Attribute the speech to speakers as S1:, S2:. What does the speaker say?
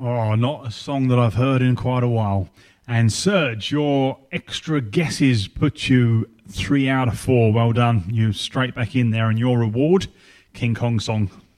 S1: Oh, not a song that I've heard in quite a while. And Serge, your extra guesses put you 3 out of 4. Well done. You're straight back in there. And your reward, King Kong song.